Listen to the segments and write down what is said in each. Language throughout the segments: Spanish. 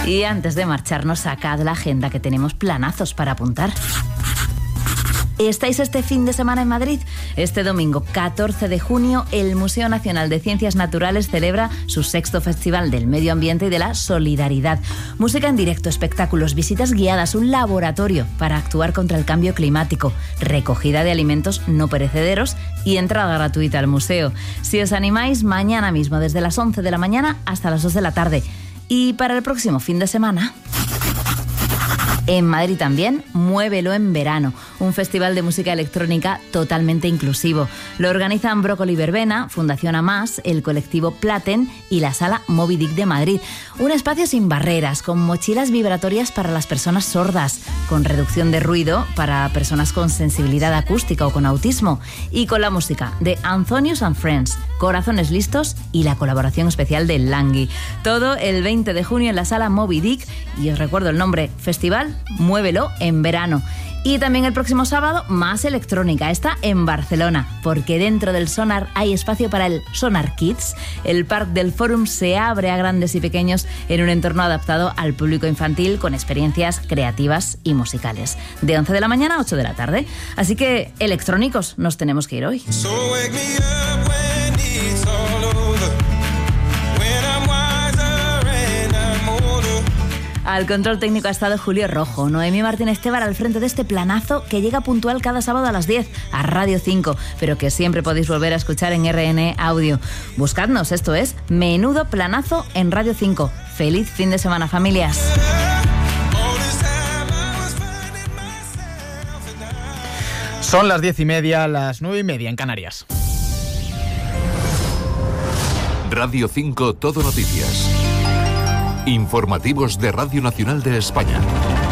Y antes de marcharnos, sacad la agenda, que tenemos planazos para apuntar. ¿Estáis este fin de semana en Madrid? Este domingo 14 de junio, el Museo Nacional de Ciencias Naturales celebra su 6º Festival del Medio Ambiente y de la Solidaridad. Música en directo, espectáculos, visitas guiadas, un laboratorio para actuar contra el cambio climático, recogida de alimentos no perecederos y entrada gratuita al museo. Si os animáis, mañana mismo, desde las 11 de la mañana hasta las 2 de la tarde. Y para el próximo fin de semana, en Madrid también, Muévelo en Verano, un festival de música electrónica totalmente inclusivo. Lo organizan Brócoli Verbena, Fundación Amás, el colectivo Platen y la Sala Moby Dick de Madrid. Un espacio sin barreras, con mochilas vibratorias para las personas sordas, con reducción de ruido para personas con sensibilidad acústica o con autismo, y con la música de Anthonius and Friends, Corazones Listos y la colaboración especial de Langui. Todo el 20 de junio en la Sala Moby Dick, y os recuerdo el nombre: Festival Muévelo en Verano. Y también el próximo sábado, más electrónica, está en Barcelona, porque dentro del Sonar hay espacio para el Sonar Kids. El Parc del Fórum se abre a grandes y pequeños en un entorno adaptado al público infantil, con experiencias creativas y musicales. De 11 de la mañana a 8 de la tarde. Así que, electrónicos, nos tenemos que ir hoy. Al control técnico ha estado Julio Rojo. Noemí Martínez Tebar al frente de este planazo que llega puntual cada sábado a las 10 a Radio 5, pero que siempre podéis volver a escuchar en RN Audio. Buscadnos, esto es Menudo Planazo en Radio 5. ¡Feliz fin de semana, familias! Son las 10:30, las 9:30 en Canarias. Radio 5 Todo Noticias. Informativos de Radio Nacional de España.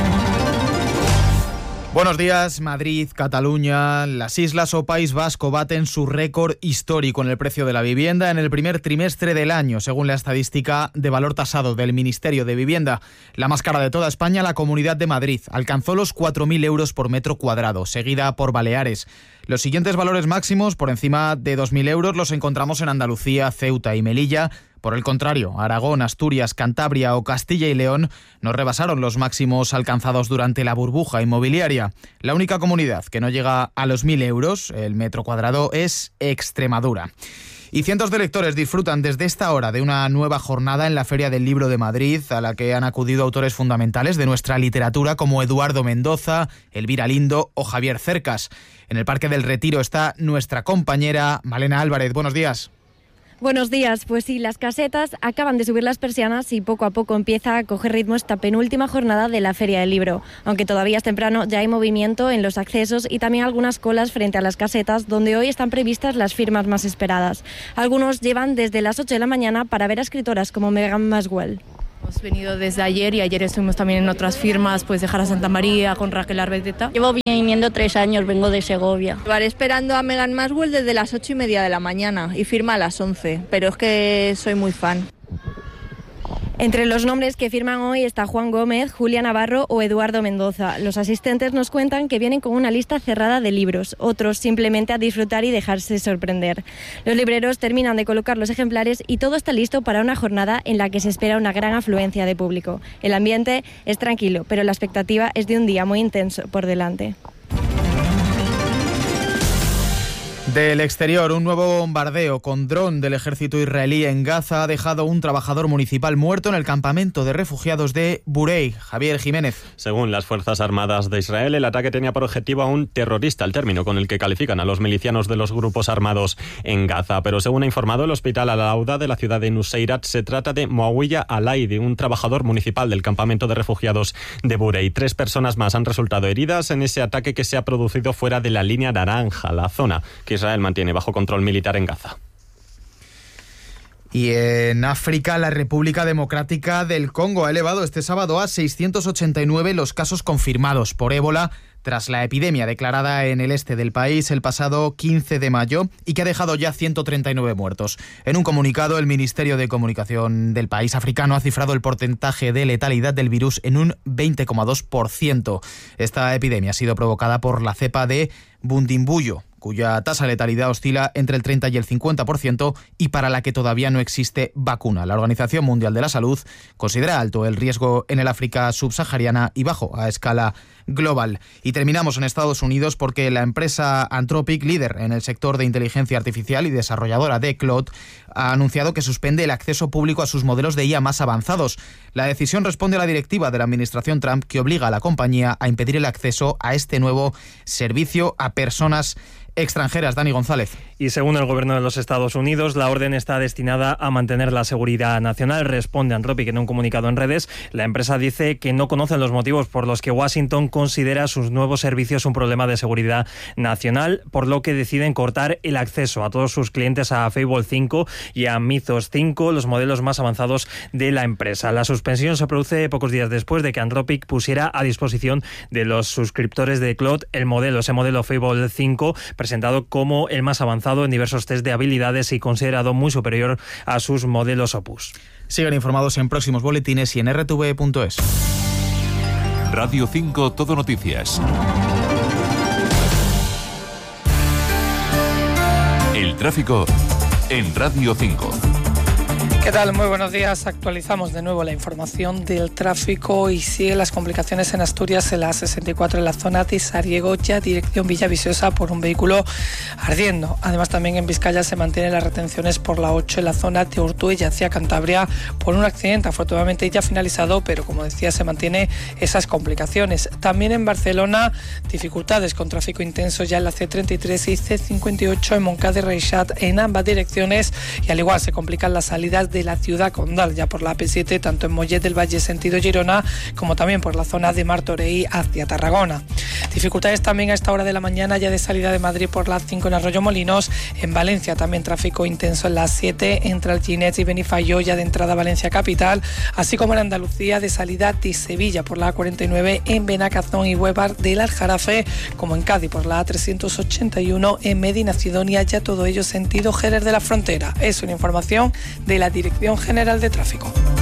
Buenos días. Madrid, Cataluña, las Islas o País Vasco baten su récord histórico en el precio de la vivienda en el primer trimestre del año, según la estadística de valor tasado del Ministerio de Vivienda. La más cara de toda España, la Comunidad de Madrid, alcanzó los 4.000 euros por metro cuadrado, seguida por Baleares. Los siguientes valores máximos, por encima de 2.000 euros, los encontramos en Andalucía, Ceuta y Melilla. Por el contrario, Aragón, Asturias, Cantabria o Castilla y León no rebasaron los máximos alcanzados durante la burbuja inmobiliaria. La única comunidad que no llega a los 1.000 euros el metro cuadrado es Extremadura. Y cientos de lectores disfrutan desde esta hora de una nueva jornada en la Feria del Libro de Madrid, a la que han acudido autores fundamentales de nuestra literatura como Eduardo Mendoza, Elvira Lindo o Javier Cercas. En el Parque del Retiro está nuestra compañera Malena Álvarez. Buenos días. Buenos días. Pues sí, las casetas acaban de subir las persianas y poco a poco empieza a coger ritmo esta penúltima jornada de la Feria del Libro. Aunque todavía es temprano, ya hay movimiento en los accesos y también algunas colas frente a las casetas, donde hoy están previstas las firmas más esperadas. Algunos llevan desde las 8 de la mañana para ver a escritoras como Megan Maswell. Hemos venido desde ayer y ayer estuvimos también en otras firmas, pues de Jara Santa María, con Raquel Arbeteta. Llevo viniendo 3 años, vengo de Segovia. Estaré esperando a Megan Maswell desde las 8:30 de la mañana y firma a las 11, pero es que soy muy fan. Entre los nombres que firman hoy está Juan Gómez, Julia Navarro o Eduardo Mendoza. Los asistentes nos cuentan que vienen con una lista cerrada de libros, otros simplemente a disfrutar y dejarse sorprender. Los libreros terminan de colocar los ejemplares y todo está listo para una jornada en la que se espera una gran afluencia de público. El ambiente es tranquilo, pero la expectativa es de un día muy intenso por delante. Del exterior, un nuevo bombardeo con dron del ejército israelí en Gaza ha dejado un trabajador municipal muerto en el campamento de refugiados de Burey. Javier Jiménez. Según las Fuerzas Armadas de Israel, el ataque tenía por objetivo a un terrorista, el término con el que califican a los milicianos de los grupos armados en Gaza. Pero según ha informado el Hospital Al-Auda de la ciudad de Nuseirat, se trata de Moawiya Alaidi, un trabajador municipal del campamento de refugiados de Burey. 3 personas más han resultado heridas en ese ataque que se ha producido fuera de la línea naranja, la zona que Israel mantiene bajo control militar en Gaza. Y en África, la República Democrática del Congo ha elevado este sábado a 689 los casos confirmados por ébola tras la epidemia declarada en el este del país el pasado 15 de mayo y que ha dejado ya 139 muertos. En un comunicado, el Ministerio de Comunicación del país africano ha cifrado el porcentaje de letalidad del virus en un 20,2%. Esta epidemia ha sido provocada por la cepa de Bundibugyo, cuya tasa de letalidad oscila entre el 30 y el 50% y para la que todavía no existe vacuna. La Organización Mundial de la Salud considera alto el riesgo en el África subsahariana y bajo a escala global. Y terminamos en Estados Unidos porque la empresa Anthropic, líder en el sector de inteligencia artificial y desarrolladora de Claude, ha anunciado que suspende el acceso público a sus modelos de IA más avanzados. La decisión responde a la directiva de la administración Trump que obliga a la compañía a impedir el acceso a este nuevo servicio a personas extranjeras. Dani González. Y según el gobierno de los Estados Unidos, la orden está destinada a mantener la seguridad nacional. Responde Anthropic en un comunicado en redes. La empresa dice que no conocen los motivos por los que Washington considera sus nuevos servicios un problema de seguridad nacional, por lo que deciden cortar el acceso a todos sus clientes a Fable 5 y a Mythos 5, los modelos más avanzados de la empresa. La suspensión se produce pocos días después de que Anthropic pusiera a disposición de los suscriptores de Claude ese modelo Fable 5, presentado como el más avanzado en diversos test de habilidades y considerado muy superior a sus modelos Opus. Sigan informados en próximos boletines y en rtv.es. Radio 5 Todo Noticias. El tráfico en Radio 5. ¿Qué tal? Muy buenos días. Actualizamos de nuevo la información del tráfico y siguen las complicaciones en Asturias en la 64 en la zona de Sariego, ya dirección Villaviciosa por un vehículo ardiendo. Además también en Vizcaya se mantienen las retenciones por la 8 en la zona de Ortuella hacia Cantabria por un accidente afortunadamente ya finalizado, pero como decía se mantiene esas complicaciones. También en Barcelona dificultades con tráfico intenso ya en la C33 y C58 en Montcada y Reixat en ambas direcciones y al igual se complican las salidas de la ciudad condal, ya por la AP7, tanto en Mollet del Valle sentido Girona, como también por la zona de Martorell hacia Tarragona. Dificultades también a esta hora de la mañana ya de salida de Madrid por la 5 en Arroyo Molinos, en Valencia también tráfico intenso en la 7 entre Alginets y Benifayó ya de entrada a Valencia capital, así como en Andalucía de salida de Sevilla por la A49 en Benacazón y Huevar del Aljarafe, como en Cádiz por la A381 en Medina Sidonia, ya todo ello sentido Jerez de la Frontera. Es una información de la Dirección General de Tráfico.